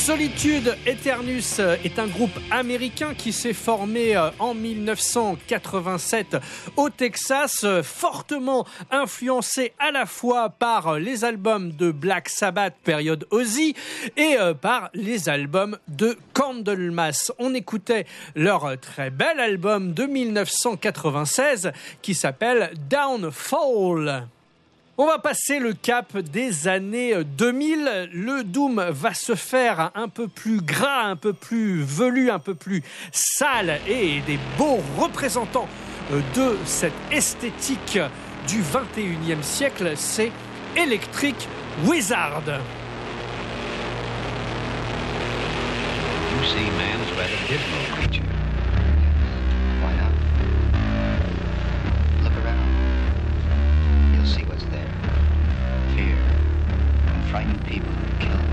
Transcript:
Solitude Aeternus est un groupe américain qui s'est formé en 1987 au Texas, fortement influencé à la fois par les albums de Black Sabbath, période Ozzy, et par les albums de Candlemass. On écoutait leur très bel album de 1996 qui s'appelle Downfall. On va passer le cap des années 2000. Le Doom va se faire un peu plus gras, un peu plus velu, un peu plus sale et des beaux représentants de cette esthétique du 21e siècle, c'est Electric Wizard. You see man's rather dismal creature.